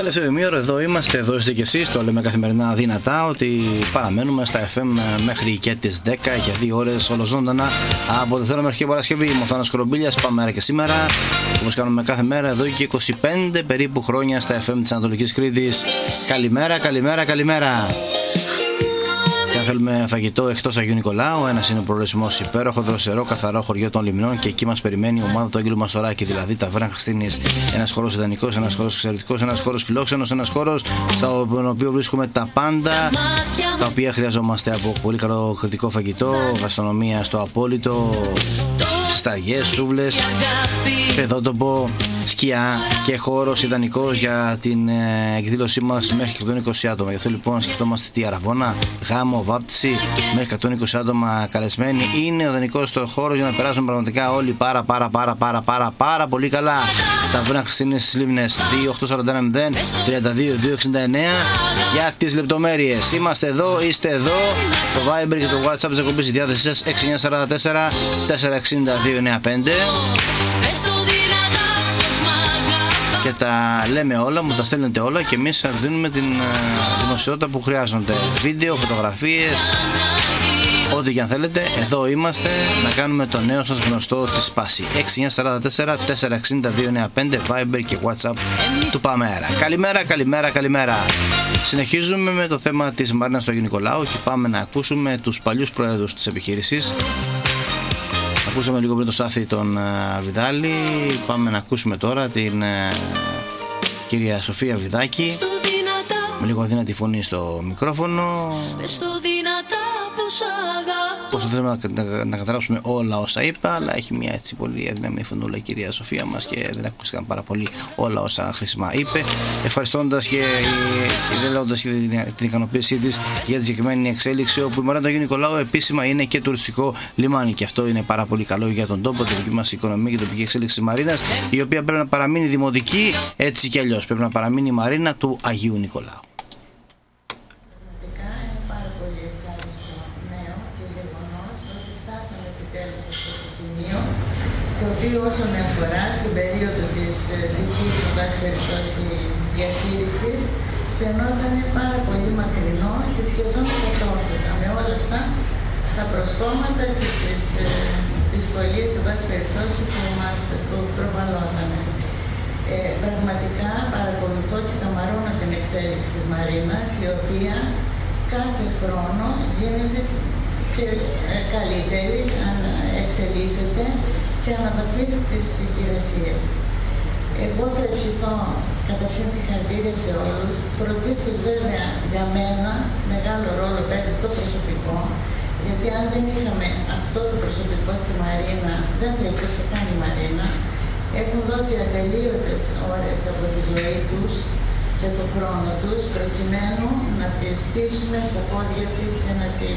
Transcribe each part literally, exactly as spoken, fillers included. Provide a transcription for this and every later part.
Τελευταίο ημίωρο, εδώ είμαστε, εδώ είστε και εσείς. Το λέμε καθημερινά δυνατά ότι παραμένουμε στα εφ εμ μέχρι και τις δέκα για δύο ώρες ολοζώντανα από Δευτέρα μέχρι και Παρασκευή. Είμαι ο Θάνος Κορομπίλιας, πάμε μέρα και σήμερα, όπως κάνουμε κάθε μέρα εδώ και είκοσι πέντε περίπου χρόνια στα εφ εμ της Ανατολικής Κρήτης. Καλημέρα, καλημέρα, καλημέρα. Και αν θέλουμε φαγητό εκτός Αγίου Νικολάου, ένας είναι ο προορισμός: υπέροχο, δροσερό, καθαρό χωριό των Λιμνών, και εκεί μας περιμένει η ομάδα του Άγγελου Μαστοράκη, δηλαδή Ταβέρνα Χριστίνης. Ένας χώρος ιδανικός, ένας χώρος εξαιρετικός, ένας χώρος φιλόξενος, ένας χώρος στον οποίο βρίσκουμε τα πάντα τα οποία χρειαζόμαστε, από πολύ καλό κριτικό φαγητό, γαστρονομία στο απόλυτο, σταγιές, σούβλες, παιδότοπο, σκιά και χώρος ιδανικός για την ε, εκδήλωσή μας μέχρι εκατόν είκοσι άτομα. Γι' αυτό λοιπόν σκεφτόμαστε τι αραβώνα, γάμο, βάπτιση, μέχρι εκατόν είκοσι άτομα καλεσμένοι. Είναι ο ιδανικός στο χώρο για να περάσουν πραγματικά όλοι πάρα πάρα πάρα πάρα πάρα πάρα πολύ καλά. Ταβέρνα Χριστίνης στις Λίμνες, δύο οκτώ τέσσερα ένα μηδέν τρία δύο δύο έξι εννέα για τις λεπτομέρειες. Είμαστε εδώ, είστε εδώ. Το Viber και το WhatsApp της εκπομπής, η διάθεσή σας έξι εννιά τέσσερα τέσσερα τέσσερα έξι δύο εννέα πέντε. Και τα λέμε όλα, μου τα στέλνετε όλα και εμείς σας δίνουμε την uh, δημοσιότητα που χρειάζονται. Βίντεο, φωτογραφίες, ό,τι και αν θέλετε, εδώ είμαστε να κάνουμε το νέο σας γνωστό τη σπάση. έξι εννιά τέσσερα τέσσερα τέσσερα έξι δύο εννέα πέντε Viber και WhatsApp του Παμέρα. Καλημέρα, καλημέρα, καλημέρα. Συνεχίζουμε με το θέμα της Μαρίνας του Αγίου Νικολάου και πάμε να ακούσουμε τους παλιούς προέδρους της επιχείρησης. Ακούσαμε λίγο πριν το Σάθη τον uh, Βιδάλη. Πάμε να ακούσουμε τώρα την uh, κυρία Σοφία Βιδάκη με λίγο δυνατή φωνή στο μικρόφωνο. Πώς θέλουμε να, να, να καταλάβουμε όλα όσα είπα, αλλά έχει μια έτσι πολύ αδυναμή φωνούλα η κυρία Σοφία μας και δεν ακούστηκαν πάρα πολύ όλα όσα χρήσιμα είπε, ευχαριστώντας και δηλώνοντας την, την ικανοποίησή της για τη συγκεκριμένη εξέλιξη, όπου η Μαρίνα του Αγίου Νικολάου επίσημα είναι και τουριστικό λιμάνι, και αυτό είναι πάρα πολύ καλό για τον τόπο, την δική μας οικονομία και την τοπική εξέλιξη της Μαρίνας, η οποία πρέπει να παραμείνει δημοτική έτσι κι αλλιώς. Πρέπει να παραμείνει η Μαρίνα του Αγίου Νικολάου. Το οποίο όσο με αφορά στην περίοδο της δικής μου βάση περιπτώσει διαχείρισης φαινόταν πάρα πολύ μακρινό και σχεδόν κατόρθωτα με όλα αυτά τα προσκόμματα και τις ε, δυσκολίες σε βάση περιπτώσει που μας που προβαλλόταν. Ε, πραγματικά παρακολουθώ και το μαρώνω την εξέλιξη της Μαρίνας, η οποία κάθε χρόνο γίνεται και ε, καλύτερη, αν εξελίσσεται και αναβαθμίζει τις υπηρεσίες. Εγώ θα ευχηθώ καταρχήν συγχαρητήρια σε όλους. Πρωτίστως βέβαια για μένα μεγάλο ρόλο παίζει το προσωπικό, γιατί αν δεν είχαμε αυτό το προσωπικό στη Μαρίνα δεν θα υπήρχε καν η Μαρίνα. Έχουν δώσει ατελείωτες ώρες από τη ζωή τους και το χρόνο τους προκειμένου να τη στήσουμε στα πόδια της και να την,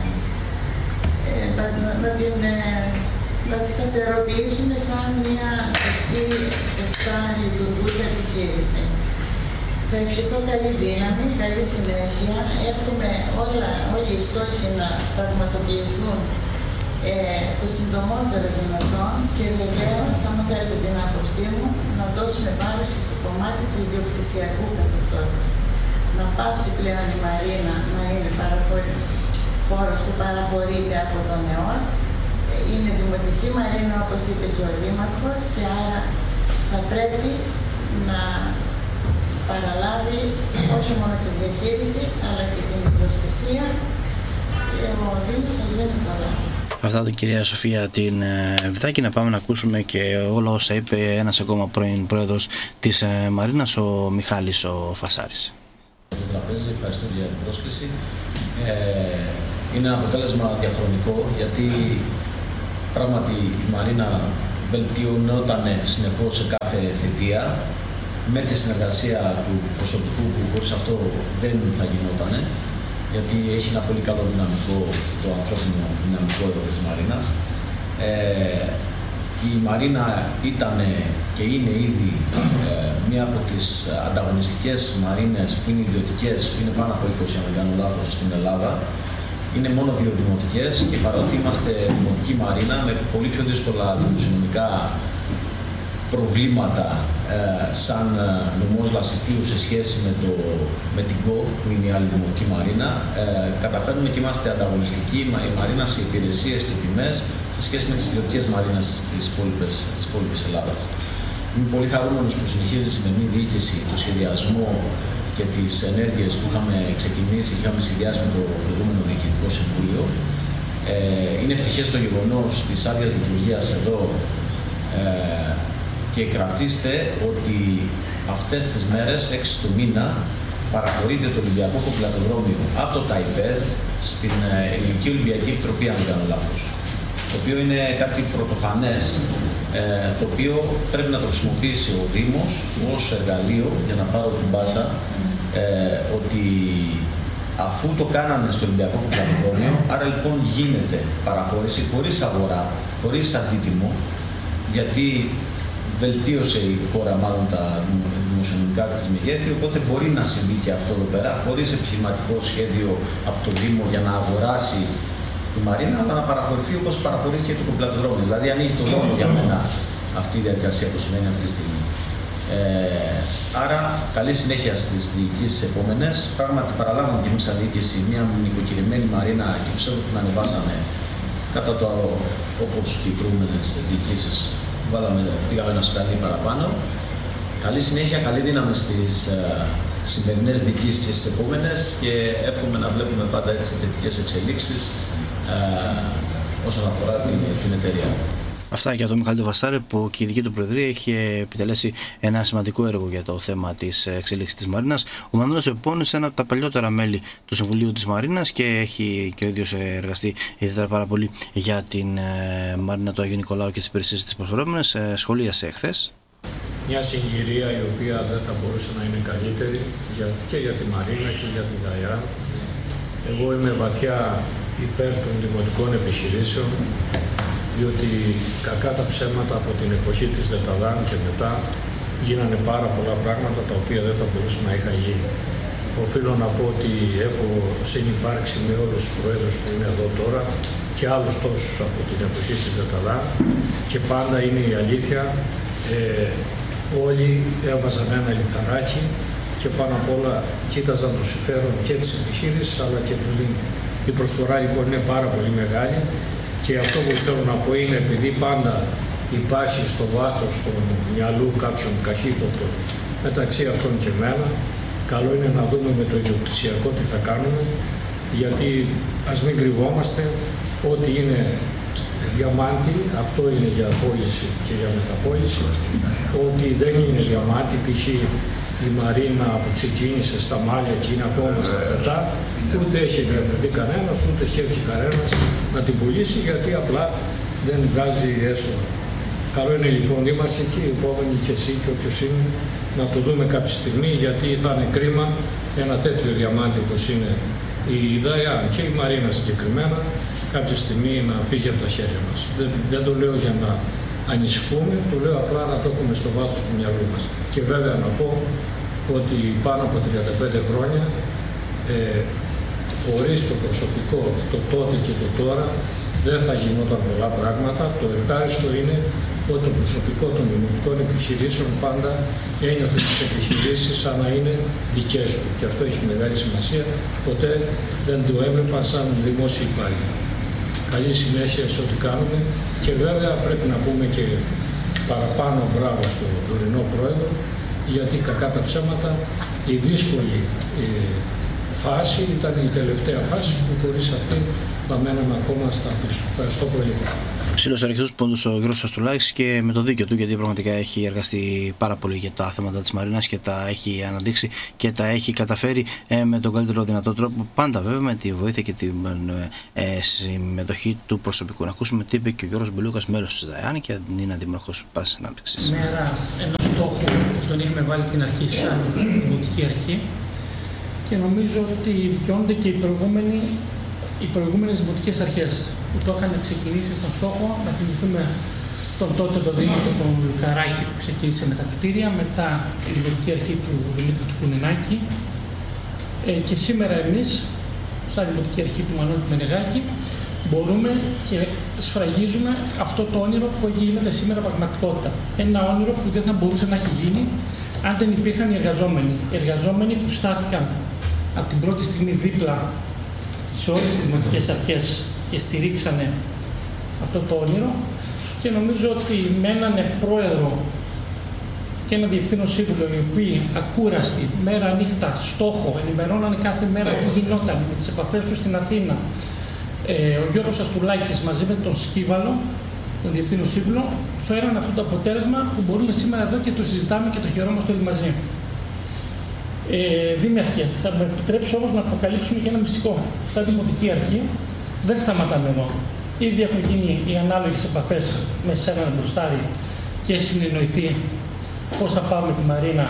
ε, να, να την να τη σταθεροποιήσουμε σαν μια σωστή, σωστά λειτουργούσα επιχείρηση. Θα ευχηθώ καλή δύναμη, καλή συνέχεια. Εύχομαι όλα, όλοι οι στόχοι να πραγματοποιηθούν ε, το συντομότερο δυνατόν, και βεβαίως, άμα θέλετε την άποψή μου, να δώσουμε βάρος στο κομμάτι του ιδιοκτησιακού καθεστώτος. Να πάψει πλέον η Μαρίνα να είναι χώρος που παραχωρείται από τον ΕΟΤ. Είναι δημοτική Μαρίνα, όπως είπε και ο Δήμαρχος, και άρα θα πρέπει να παραλάβει όχι μόνο τη διαχείριση αλλά και την ιδιοκτησία ο Δήμος Αγίου Νικολάου. Αυτά την κυρία Σοφία την Βιδάκη. Να πάμε να ακούσουμε και όλα όσα είπε ένας ακόμα πρώην πρόεδρος της Μαρίνας, ο Μιχάλης ο Φασάρης. Το τραπέζι, ευχαριστώ για την πρόσκληση. Ε, είναι ένα αποτέλεσμα διαχρονικό, γιατί πράγματι η Μαρίνα βελτιωνόταν συνεχώς σε κάθε θητεία με τη συνεργασία του προσωπικού, που χωρίς αυτό δεν θα γινόταν, γιατί έχει ένα πολύ καλό δυναμικό, το ανθρώπινο δυναμικό εδώ της Μαρίνας. Ε, η Μαρίνα ήταν και είναι ήδη ε, μία από τις ανταγωνιστικές μαρίνες που είναι ιδιωτικές, που είναι πάνω από είκοσι, αν δεν κάνω λάθος, στην Ελλάδα. Είναι μόνο δύο δημοτικές, και παρότι είμαστε δημοτική Μαρίνα με πολύ πιο δύσκολα δημοσιονομικά προβλήματα ε, σαν νομός Λασιθίου σε σχέση με, το, με την ΚΟ, που είναι η άλλη δημοτική μαρίνα. Ε, καταφέρνουμε και είμαστε ανταγωνιστικοί η μαρίνα σε υπηρεσίες και τιμές σε σχέση με τις ιδιωτικές μαρίνες της υπόλοιπης Ελλάδας. Είμαι πολύ χαρούμενος που συνεχίζει η σημερινή διοίκηση το σχεδιασμό και τις ενέργειες που είχαμε ξεκινήσει και είχαμε σχεδιάσει με το προηγούμενο Διοικητικό Συμβούλιο. Ε, είναι ευτυχές το γεγονός της άδειας λειτουργίας εδώ ε, και κρατήστε ότι αυτές τις μέρες, έξι του μήνα, παραχωρείται το Ολυμπιακό Ποδηλατοδρόμιο από το ΤΑΙΠΕΔ στην Ελληνική Ολυμπιακή Επιτροπή, αν δεν κάνω λάθος. Το οποίο είναι κάτι πρωτοφανές, ε, το οποίο πρέπει να το χρησιμοποιήσει ο Δήμος ως εργαλείο για να πάρω την μπάσα, ε, ότι αφού το κάνανε στο Ολυμπιακό Ποδηλατοδρόμιο, άρα λοιπόν γίνεται παραχώρηση χωρίς αγορά, χωρίς αντίτιμο, γιατί βελτίωσε η χώρα μάλλον τα δημοσιονομικά της μεγέθη, οπότε μπορεί να συμβεί και αυτό εδώ πέρα, χωρίς επιχειρηματικό σχέδιο από το Δήμο για να αγοράσει τη μαρίνα, αλλά να παραχωρηθεί όπως παραχωρήθηκε το ποδηλατοδρόμιο. Δηλαδή ανοίγει το δρόμο για μένα αυτή η διαδικασία που σημαίνει αυτή τη στιγμή. Ε, άρα, καλή συνέχεια στις διοικήσεις επόμενες. Πράγματι, παραλάβουμε και εμείς σαν διοίκηση μια νοικοκυρεμένη μαρίνα και πιστεύω ότι την ανεβάσαμε κατά το όπως και οι προηγούμενες διοικήσεις. Βάλαμε, πήγαμε ένα σκαλί παραπάνω. Καλή συνέχεια, καλή δύναμη στις ε, σημερινές διοικήσεις και στις επόμενες και εύχομαι να βλέπουμε πάντα έτσι θετικές εξελίξεις ε, όσον αφορά την, την εταιρεία. Αυτά για τον Μιχάλη Βαστάρη, που και η δική του Προεδρία είχε επιτελέσει ένα σημαντικό έργο για το θέμα της εξέλιξης της Μαρίνας. Ο Μανώλης Επώνης, ένα από τα παλιότερα μέλη του Συμβουλίου της Μαρίνας και έχει και ο ίδιος εργαστεί ιδιαίτερα πάρα πολύ για την Μαρίνα του Αγίου Νικολάου και τις υπηρεσίες της προσφερόμενες, σχολίασε εχθές. Μια συγκυρία η οποία δεν θα μπορούσε να είναι καλύτερη για, και για τη Μαρίνα και για την ΓΑΙΑ. Εγώ είμαι βαθιά υπέρ των δημοτικών επιχειρήσεων, διότι κακά τα ψέματα από την εποχή της ΔΕΤΑΔΑΝ και μετά γίνανε πάρα πολλά πράγματα τα οποία δεν θα μπορούσαν να είχαν γίνει. Οφείλω να πω ότι έχω συνυπάρξει με όλους τους προέδρους που είναι εδώ τώρα και άλλους τόσους από την εποχή της ΔΕΤΑΔΑΝ και πάντα είναι η αλήθεια. Ε, όλοι έβαζαν ένα λιθαράκι και πάνω απ' όλα κοίταζαν το συμφέρον και της επιχείρησης αλλά και του Δήμου. Η προσφορά λοιπόν είναι πάρα πολύ μεγάλη. Και αυτό που θέλω να πω είναι επειδή πάντα υπάρχει στο βάθος του μυαλού κάποιων καχύποπτων μεταξύ αυτών και εμένα, καλό είναι να δούμε με το ιδιοκτησιακό τι θα κάνουμε, γιατί ας μην κρυβόμαστε, ό,τι είναι διαμάντι, αυτό είναι για πώληση και για μεταπώληση, ό,τι δεν είναι διαμάντι, π.χ. η Μαρίνα που ξεκίνησε στα Μάλια και είναι ακόμα στα Πετά, ούτε έχει διαβεβαιωθεί κανένας, ούτε σκέφτει κανένας να την πουλήσει, γιατί απλά δεν βγάζει έσοδα. Καλό είναι λοιπόν, είμαστε και οι επόμενοι και εσύ και όποιος είναι, να το δούμε κάποια στιγμή, γιατί θα είναι κρίμα ένα τέτοιο διαμάντι όπως είναι η ΔΑΙΑ και η Μαρίνα συγκεκριμένα, κάποια στιγμή να φύγει από τα χέρια μας. Δεν, δεν το λέω για να ανησυχούμε, το λέω απλά να το έχουμε στο βάθος του μυαλού μας. Και βέβαια να πω ότι πάνω από τριάντα πέντε χρόνια, ε, χωρίς το προσωπικό, το τότε και το τώρα, δεν θα γινόταν πολλά πράγματα. Το ευχάριστο είναι ότι το προσωπικό των δημοτικών επιχειρήσεων πάντα ένιωθε τις επιχειρήσεις σαν να είναι δικές του. Και αυτό έχει μεγάλη σημασία. Ποτέ δεν το έβλεπαν σαν δημόσιοι υπάλληλοι. Καλή συνέχεια σε ό,τι κάνουμε και βέβαια πρέπει να πούμε και παραπάνω μπράβο στον τωρινό πρόεδρο, γιατί κακά τα ψέματα η δύσκολη ε, φάση ήταν η τελευταία φάση που χωρίς αυτή θα μέναμε ακόμα στα πίσω. Ευχαριστώ πολύ. Ψήλος αρκετούς πόντους ο Γιώργος Αστρουλάκης και με το δίκιο του, γιατί πραγματικά έχει εργαστεί πάρα πολύ για τα θέματα της Μαρίνας και τα έχει αναδείξει και τα έχει καταφέρει ε, με τον καλύτερο δυνατό τρόπο, πάντα βέβαια με τη βοήθεια και τη ε, συμμετοχή του προσωπικού. Να ακούσουμε τι είπε και ο Γιώργος Μπελούκας, μέλος της ΔΑΙΑΝ και είναι αντιμορφός πάσης ανάπτυξης. Μέρα ενός στόχου που τον είχαμε βάλει την αρχή σαν δημοτική αρχή και νομίζω ότι δικαιώνονται και οι προηγούμενοι οι προηγούμενες δημοτικές αρχές που το είχαν ξεκινήσει σαν στόχο. Να θυμηθούμε τον τότε τον Δήμαρχο τον Λουκαράκη που ξεκίνησε με τα κτίρια, μετά η δημοτική αρχή του Δημήτρη του Κουνινάκη ε, και σήμερα εμείς, σαν δημοτική αρχή του Μανώλη του Μενεγάκη, μπορούμε και σφραγίζουμε αυτό το όνειρο που γίνεται σήμερα πραγματικότητα. Ένα όνειρο που δεν θα μπορούσε να έχει γίνει αν δεν υπήρχαν οι εργαζόμενοι. Οι εργαζόμενοι που στάθηκαν από την πρώτη στιγμή δίπλα σε όλες τις δημοτικές αρχές και στηρίξανε αυτό το όνειρο, και νομίζω ότι με έναν πρόεδρο και ένα διευθύνων σύμβουλο, οι οποίοι ακούραστοι, μέρα νύχτα, στόχο, ενημερώνανε κάθε μέρα τι γινόταν με τις επαφές τους στην Αθήνα. Ε, ο Γιώργος Αστουλάκης μαζί με τον Σκύβαλο, τον διευθύνων σύμβουλο, φέραν αυτό το αποτέλεσμα που μπορούμε σήμερα εδώ και το συζητάμε και το χαιρόμαστε όλοι μαζί. Ε, Δήμαρχε, θα με επιτρέψω όμως να αποκαλύψουμε και ένα μυστικό. Σαν Δημοτική Αρχή δεν σταματάμε εδώ. Ήδη έχουν γίνει οι ανάλογες επαφές με σένα μπροστάρι και συνεννοηθεί πώς θα πάμε τη Μαρίνα,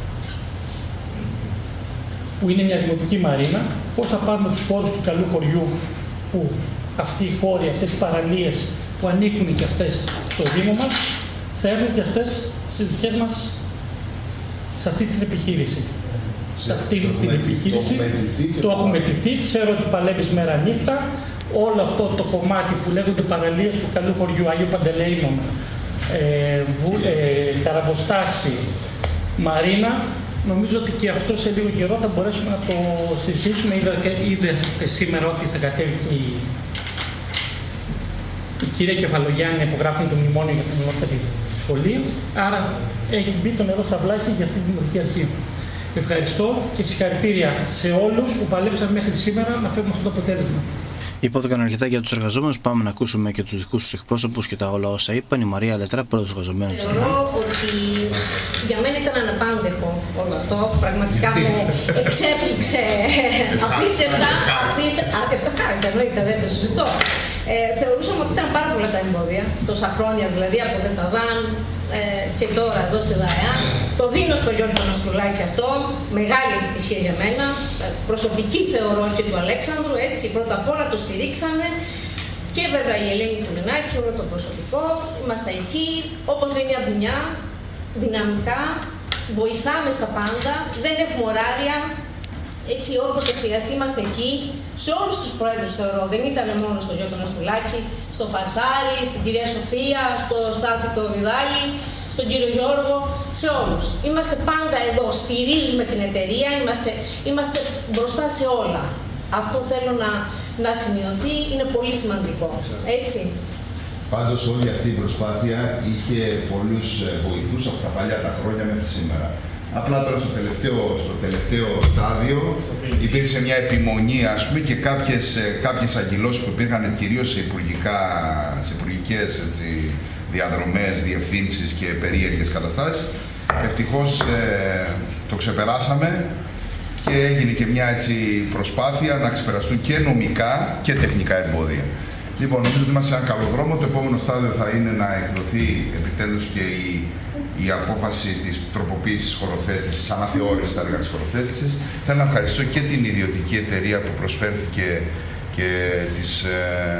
που είναι μια δημοτική μαρίνα, πώς θα πάμε τους χώρους του καλού χωριού, που αυτοί οι χώροι, αυτές οι παραλίες που ανήκουν και αυτές στο Δήμο μας, θα έρθουν και αυτές στις δικές μας, σε αυτή την επιχείρηση. Σε αυτή το την επιχείρηση το έχουμε αιτηθεί, ξέρω ότι παλεύεις μέρα νύχτα. Όλο αυτό το κομμάτι που λέγονται παραλίες του καλού χωριού, Αγίου Παντελεήμων, ε, ε, Καραβοστάση, Μαρίνα, νομίζω ότι και αυτό σε λίγο καιρό θα μπορέσουμε να το συζητήσουμε. Είδατε σήμερα ότι θα κατέβει και η, η κυρία Κεφαλογιάννη να υπογράφουν το μνημόνιο για την ενότητα σχολείου. Άρα έχει μπει το νερό στα βλάκια για αυτή τη Δημοτική Αρχή. Ευχαριστώ και συγχαρητήρια σε όλους που παλέψαν μέχρι σήμερα να φέρουμε αυτό το αποτέλεσμα. Υπόθηκαν αρκετά για τους εργαζόμενους. Πάμε να ακούσουμε και τους δικούς τους εκπρόσωπους και τα όλα όσα είπαν. Η Μαρία Λετρά, πρώτος εργαζομένος. Θεωρώ ότι για μένα ήταν αναπάντεχο όλο αυτό. Πραγματικά μου εξέπληξε απίστευτα. Ευχάριστα, εννοείται, δεν το συζητώ. Ε, θεωρούσαμε ότι ήταν πάρα πολλά τα εμπόδια, τόσα χρόνια δηλαδή από Δενταδάν ε, και τώρα εδώ στη ΔΑΕΑ. Το δίνω στο Γιώργο Αστουλάκη αυτό, μεγάλη επιτυχία για μένα, προσωπική θεωρώ και του Αλέξανδρου, έτσι πρώτα απ' όλα το στηρίξανε και βέβαια η Ελένη Κουλινάκη, όλο το προσωπικό, είμαστε εκεί, όπως λέει μια μπουνιά, δυναμικά, βοηθάμε στα πάντα, δεν έχουμε ωράρια. Έτσι, όποτε χρειαστεί, είμαστε εκεί. Σε όλους τους πρόεδρους θεωρώ, δεν ήταν μόνο στο Γιώργο Αστουλάκη, στο Φασάρι, στην κυρία Σοφία, στο Στάθη το Βιδάλη, στον κύριο Γιώργο, σε όλους. Είμαστε πάντα εδώ, στηρίζουμε την εταιρεία, είμαστε, είμαστε μπροστά σε όλα. Αυτό θέλω να, να σημειωθεί, είναι πολύ σημαντικό. Έτσι. Πάντως όλη αυτή η προσπάθεια είχε πολλούς βοηθούς από τα παλιά τα χρόνια μέχρι σήμερα. Απλά τώρα στο τελευταίο, στο τελευταίο στάδιο υπήρξε μια επιμονή, ας πούμε, και κάποιες, κάποιες αγκυλώσεις που υπήρχαν κυρίως σε, υπουργικά, σε υπουργικές έτσι, διαδρομές, διευθύνσεις και περίεργες καταστάσεις. Ευτυχώς ε, το ξεπεράσαμε και έγινε και μια έτσι, προσπάθεια να ξεπεραστούν και νομικά και τεχνικά εμπόδια. Λοιπόν, νομίζω ότι είμαστε σε έναν καλό δρόμο. Το επόμενο στάδιο θα είναι να εκδοθεί επιτέλους και η η απόφαση της τροποποίησης χωροθέτησης, αναθεώρησης τα έργα της χωροθέτησης. Θέλω να ευχαριστήσω και την ιδιωτική εταιρεία που προσφέρθηκε και της, ε,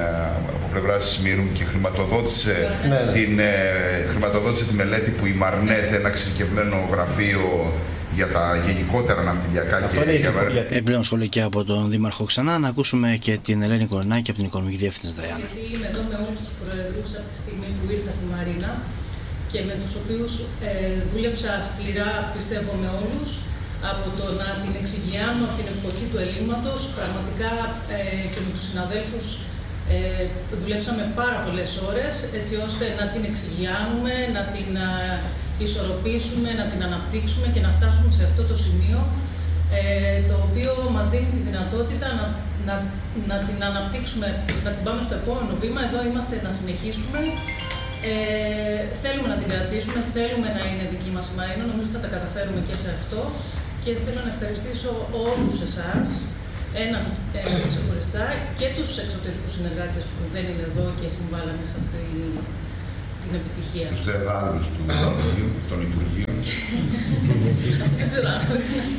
από πλευράς της Μύρου και χρηματοδότησε, ναι, ναι. Την, ε, χρηματοδότησε τη μελέτη που η Μαρνέτ, ένα εξειδικευμένο γραφείο για τα γενικότερα ναυτιλιακά και για... Επιπλέον σχόλιο και από τον Δήμαρχο ξανά, να ακούσουμε και την Ελένη Κορονάκη από την Οικονομική Διεύθυνση ΔΑΕΑ. Γιατί είμαι εδώ με όλους τους προεδρούς από τη στιγμή που ήρθα στη Μαρίνα και με τους οποίους ε, δούλεψα σκληρά, πιστεύω, με όλους, από το να την εξηγιάνω από την εποχή του ελλείμματος, πραγματικά ε, και με τους συναδέλφους ε, δουλέψαμε πάρα πολλές ώρες, έτσι ώστε να την εξηγιάνουμε, να την α, ισορροπήσουμε, να την αναπτύξουμε και να φτάσουμε σε αυτό το σημείο, ε, το οποίο μας δίνει τη δυνατότητα να, να, να την αναπτύξουμε, να την πάμε στο επόμενο βήμα. Εδώ είμαστε να συνεχίσουμε. Ε, θέλουμε να την κρατήσουμε, θέλουμε να είναι δική μας η Μαρίνα, νομίζω ότι θα τα καταφέρουμε και σε αυτό και θέλω να ευχαριστήσω όλους εσάς, έναν ε, ξεχωριστά και τους εξωτερικούς συνεργάτες που δεν είναι εδώ και συμβάλλανε σε αυτή την επιτυχία. Στους δεδάλους του Υπουργείου, των Υπουργείων. Αυτό δεν ξέρω αν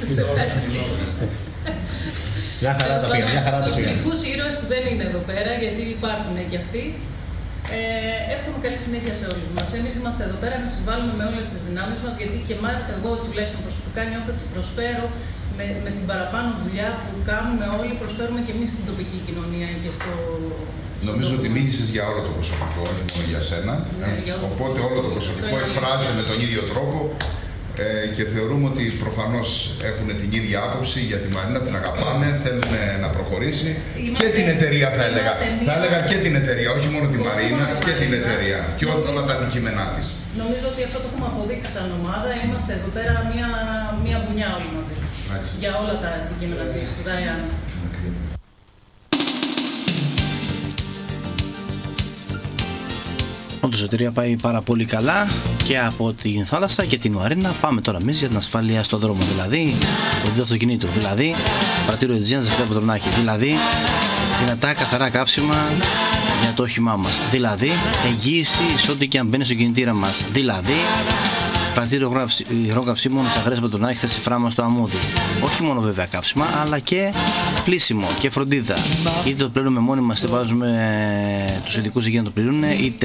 Μια χαρά τα πήγα, μια χαρά τα πήγα. Τους κρυφούς ήρωες που δεν είναι εδώ πέρα, γιατί υπάρχουν και αυτοί. Ε, εύχομαι καλή συνέχεια σε όλους μας. Εμείς είμαστε εδώ πέρα να συμβάλλουμε με όλες τις δυνάμεις μας, γιατί και εμάς, εγώ τουλάχιστον προσωπικά νιώθω ότι προσφέρω με, με την παραπάνω δουλειά που κάνουμε όλοι, προσφέρουμε και εμείς στην τοπική κοινωνία και στο... Νομίζω ότι μίλησες για όλο το προσωπικό, όχι μόνο για σένα. Ναι, για όλο Οπότε όλο το προσωπικό εκφράζεται με τον ίδιο τρόπο ε, και θεωρούμε ότι προφανώς έχουν την ίδια άποψη για τη Μαρίνα, την αγαπάνε, θέλουν να προχωρήσει. Είμαστε, και την εταιρεία θα έλεγα. Μία... Θα έλεγα και την εταιρεία, όχι μόνο τη Μαρίνα, και την εταιρεία και όλα τα αντικείμενά της. Νομίζω ότι αυτό το έχουμε αποδείξει σαν ομάδα. Είμαστε εδώ πέρα μία, μία μπουνιά όλοι μαζί. Άξι. Για όλα τα αντικείμενα της Diana. Όντως η εταιρεία πάει πάρα πολύ καλά και από την θάλασσα και την Μαρίνα πάμε τώρα εμείς για την ασφάλεια στον δρόμο. Δηλαδή, το αυτοκινήτου, δηλαδή, πρατήριο Αιτζίαν Ζαχαρέα Πετρονάκη, δηλαδή, δυνατά καθαρά καύσιμα για το όχημά μας, δηλαδή, εγγύηση σε ό,τι και αν μπαίνει στο κινητήρα μας, δηλαδή, πρατήριο υγρών καυσίμων Ζαχαρέας Πετρονάκη, θέση Φράμα στο Αμμούδι. Όχι μόνο βέβαια καύσιμα, αλλά και πλήσιμο και φροντίδα. Είτε το πληρώνουμε μόνοι μας, είτε βάζουμε τους ειδικούς για να το πληρώνουν, είτε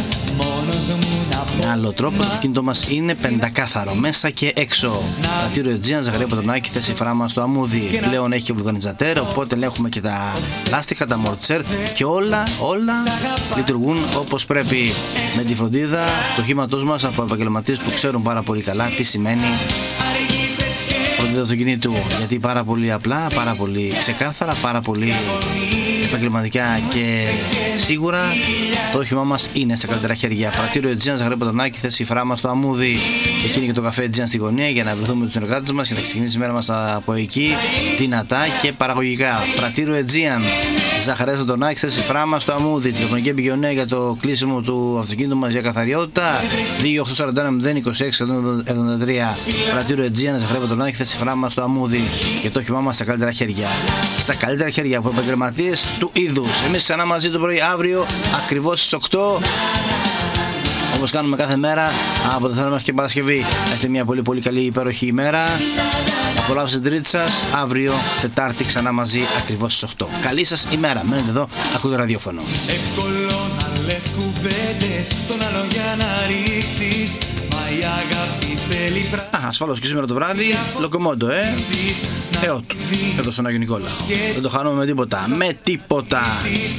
με άλλο τρόπο. Το κινητό μας είναι πεντακάθαρο, μέσα και έξω. Πρατήριο Αιτζίαν Ζαχαρέα Πετρονάκη, θέση Φράμα στο Αμμούδι. Πλέον έχει και βουλκανιζατέρ, οπότε ελέγχουμε και τα λάστιχα, τα μορτσέρ και όλα, όλα λειτουργούν όπως πρέπει. Με τη φροντίδα του οχήματός μας από επαγγελματίες που ξέρουν πάρα πολύ καλά τι σημαίνει φροντίδα αυτοκινήτου, γιατί πάρα πολύ απλά, πάρα πολύ ξεκάθαρα, πάρα πολύ επαγγελματικά και σίγουρα το όχημά μας είναι στα καλύτερα χέρια. Πρατήριο Αιτζίαν Ζαχαρέα Πετρονάκη, θέση Φράμα στο Αμμούδι. Εκεί είναι και το καφέ Αιτζίαν στη γωνία για να βρεθούμε με τους συνεργάτες μας και να ξεκινήσει η μέρα μας από εκεί δυνατά και παραγωγικά. Πρατήριο Αιτζίαν Ζαχαρέα Πετρονάκη, θέση Φράμα στο Αμμούδι. Τηλεφωνική επικοινωνία για το κλείσιμο του αυτοκίνητου μας για καθαριότητα δύο οκτώ τέσσερα ένα μηδέν είκοσι έξι εκατόν εβδομήντα τρία. Πρατήριο Αιτζίαν Ζαχαρέα Πετρονάκη, θέση Φράμα στο Αμμούδι. Και το όχημά μας στα καλύτερα χέρια. Στα καλύτερα χέρια από επαγγελματίες του είδους. Εμείς ξανά μαζί το πρωί αύριο ακριβώς στις οκτώ. Όπως κάνουμε κάθε μέρα από Δευτέρα μέχρι και Παρασκευή. Έχετε μια πολύ πολύ καλή υπέροχη ημέρα. Απολαύστε την τρίτη σας. Αύριο Τετάρτη ξανά μαζί ακριβώς στις οκτώ. Καλή σας ημέρα. Μένετε εδώ, ακούτε ραδιόφωνο. Εύκολο να λες κουβέντες, τον άλλο για να ρίξεις. Μα η αγάπη θέλει πράγματα. Α, ασφαλώς και σήμερα το βράδυ Λοκομόντο, ε. Θεό του. Εδώ στον Άγιο Νικόλαο. Δεν το χάνουμε με τίποτα. Με τίποτα.